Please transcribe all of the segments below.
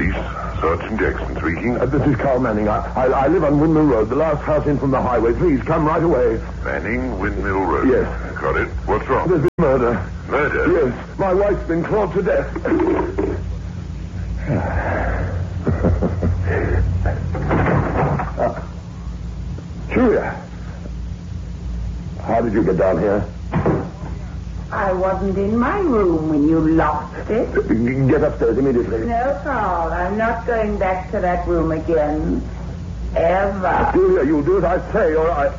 Police. Sergeant Jackson speaking. This is Carl Manning. I live on Windmill Road, the last house in from the highway. Please, come right away. Manning, Windmill Road. Yes. Got it. What's wrong? There's been murder. Murder? Yes. My wife's been clawed to death. Julia. How did you get down here? I wasn't in my room when you locked it. Get upstairs immediately. No, Carl, I'm not going back to that room again. Ever. Julia, you'll do as I say, or I...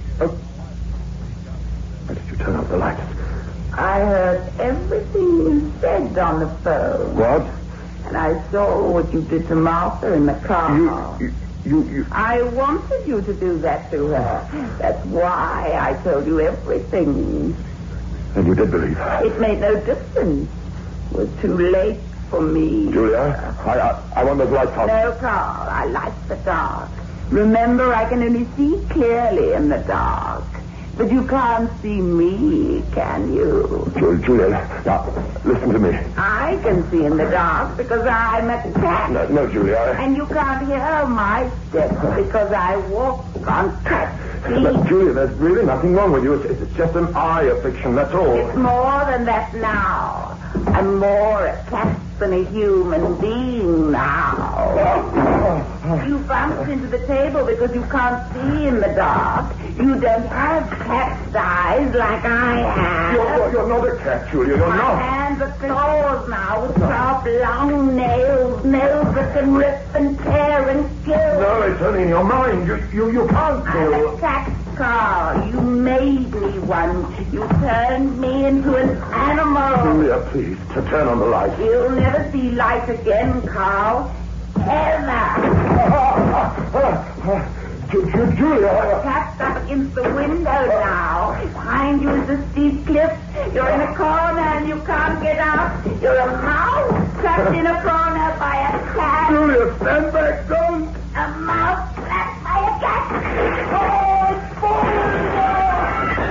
Why did you turn off the lights? I heard everything you said on the phone. What? And I saw what you did to Martha in the car. You... I wanted you to do that to her. That's why I told you everything. And you did believe her? It made no difference. It was too late for me. Julia, I want those lights on. No, Carl, I like the dark. Remember, I can only see clearly in the dark. But you can't see me, can you? Julia, now, listen to me. I can see in the dark because I'm a cat. No, Julia. And you can't hear my steps because I walk on cat feet. But, Julia, there's really nothing wrong with you. It's just an eye affliction, that's all. It's more than that now. I'm more a cat than a human being now. You bumped into the table because you can't see in the dark. You don't have cat's eyes like I have. You're not a cat, Julia. You're My not. hands are claws now with sharp, long nails that can rip and tear and kill. No, it's only in your mind. You can't I'm kill. a cat, Carl. You made me one. You turned me into an animal. Julia, please, to turn on the light. You'll never see light again, Carl. Ever. Julia. Tapped up against the window now. Behind you is the steep cliff. You're in a corner and you can't get out. You're a mouse trapped in a corner by a cat. Julia, stand back.